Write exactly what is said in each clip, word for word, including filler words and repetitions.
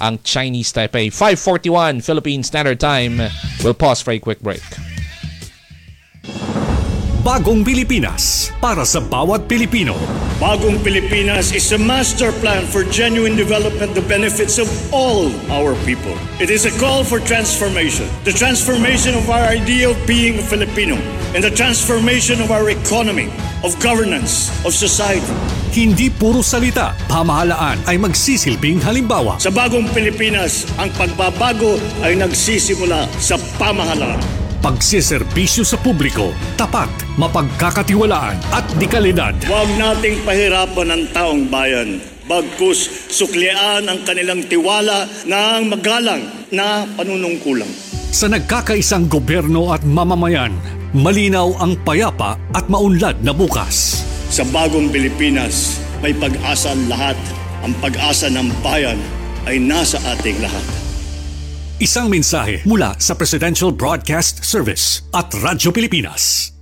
ang Chinese Taipei. five forty-one Philippine Standard Time. We'll pause for a quick break. Bagong Pilipinas para sa bawat Pilipino. Bagong Pilipinas is a master plan for genuine development that benefits of all our people. It is a call for transformation. The transformation of our idea of being a Filipino and the transformation of our economy, of governance, of society. Hindi puro salita, pamahalaan ay magsisilbing halimbawa. Sa Bagong Pilipinas, ang pagbabago ay nagsisimula sa pamahalaan. Pagsiservisyo sa publiko, tapat, mapagkakatiwalaan at dekalidad. Huwag nating pahirapan ang taong bayan. Bagkus suklian ang kanilang tiwala ng magalang na panunungkulan. Sa nagkakaisang gobyerno at mamamayan, malinaw ang payapa at maunlad na bukas. Sa Bagong Pilipinas, may pag-asa ang lahat. Ang pag-asa ng bayan ay nasa ating lahat. Isang mensahe mula sa Presidential Broadcast Service at Radyo Pilipinas.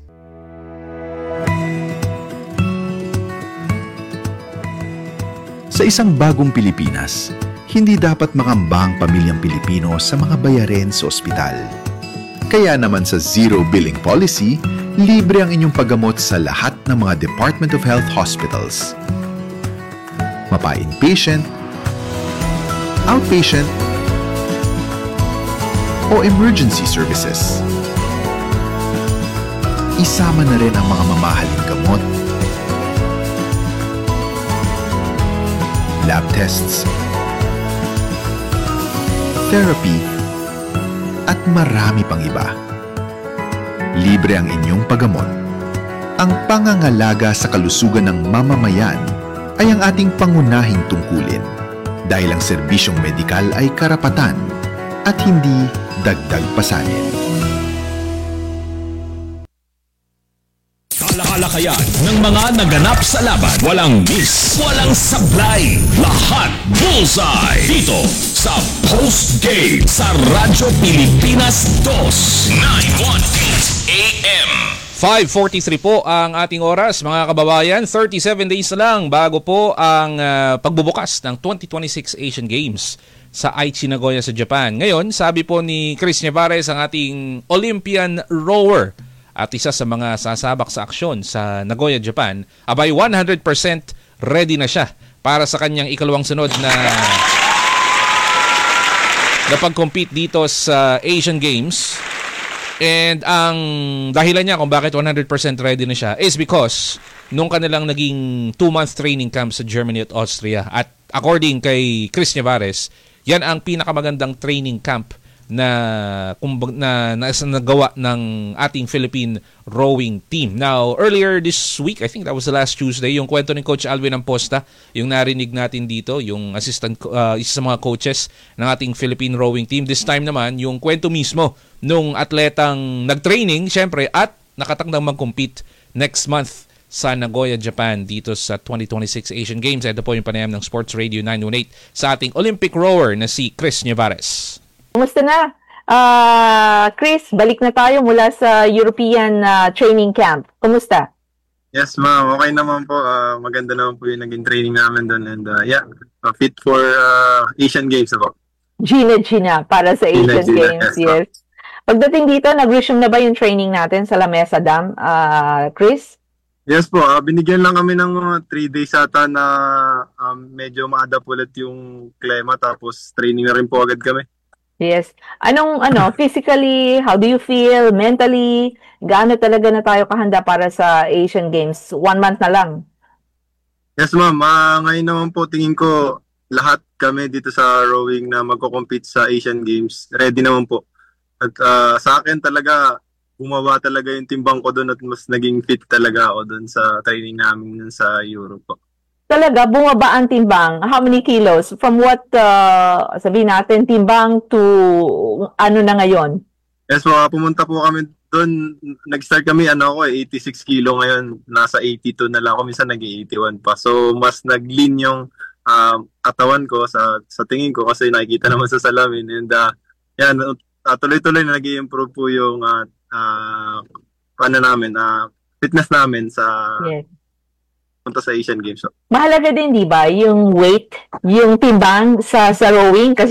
Sa isang bagong Pilipinas, hindi dapat makamba ang pamilyang Pilipino sa mga bayarin sa ospital. Kaya naman sa Zero Billing Policy, libre ang inyong paggamot sa lahat ng mga Department of Health hospitals. Mapa-inpatient, outpatient, o emergency services. Isama na rin ang mga mamahaling gamot, lab tests, therapy, at marami pang iba. Libre ang inyong paggamot. Ang pangangalaga sa kalusugan ng mamamayan ay ang ating pangunahing tungkulin dahil ang serbisyong medikal ay karapatan at hindi dagdag pasanin. Kalakayan ng mga naganap sa laban. Walang miss, walang sablay. Lahat bullseye. Dito sa Post Game sa Radyo Pilipinas two, nine eighteen A M. five forty-three po ang ating oras, mga kababayan. thirty-seven days na lang bago po ang uh, pagbubukas ng twenty twenty-six Asian Games sa Aichi, Nagoya sa Japan. Ngayon, sabi po ni Chris Nevares, ang ating Olympian rower at isa sa mga sasabak sa aksyon sa Nagoya, Japan, abay one hundred percent ready na siya para sa kanyang ikalawang sunod na na pag-compete dito sa Asian Games. And ang dahilan niya kung bakit one hundred percent ready na siya is because nung kanilang naging two-month training camp sa Germany at Austria. At according kay Chris Nevares, yan ang pinakamagandang training camp na, na, na, na nagawa ng ating Philippine rowing team. Now, earlier this week, I think that was the last Tuesday, yung kwento ni Coach Alvin Amposta, yung narinig natin dito, yung assistant, uh, isa sa mga coaches ng ating Philippine rowing team. This time naman, yung kwento mismo nung atletang nag-training, syempre, at nakatangdang mag-compete next month sa Nagoya, Japan dito sa twenty twenty-six Asian Games. Ito po yung panayam ng Sports Radio nine eighteen sa ating Olympic rower na si Chris Nevares. Kumusta na? Uh, Chris, balik na tayo mula sa European uh, training camp. Kumusta? Yes, ma'am. Okay naman po. Uh, maganda naman po yung naging training namin doon. And uh, yeah, uh, fit for uh, Asian Games ako. Gina Gina para sa Asian Gina, Games, yes. yes. Pagdating dito, nag-resume na ba yung training natin sa La Mesa Dam, uh, Chris? Yes po, uh, binigyan lang kami ng mga three days ata na um, medyo ma-adapt ulit yung klima, tapos training na rin po agad kami. Yes. Anong, ano, physically, how do you feel? Mentally, gaano talaga na tayo kahanda para sa Asian Games? One month na lang. Yes ma'am, uh, ngayon naman po tingin ko lahat kami dito sa rowing na magko-compete sa Asian Games, ready naman po. At uh, sa akin talaga, bumaba talaga yung timbang ko doon at mas naging fit talaga ako doon sa training namin sa Europe. Talaga, bumaba ang timbang? How many kilos? From what, uh, sabihin natin, timbang to ano na ngayon? Yes po, pumunta po kami doon. Nag-start kami, ano ako, eighty-six kilo ngayon. Nasa eighty-two na lang ako. Minsan nag-eighty-one pa. So, mas nag-lean yung uh, katawan ko sa, sa tingin ko kasi nakikita naman sa salamin. And uh, yan, uh, tuloy-tuloy na nag-i-improve po yung uh, uh, ano namin, uh, fitness namin sa yes. punta sa Asian Games. So, mahalaga din, di ba, yung weight, yung timbang sa, sa rowing? Kasi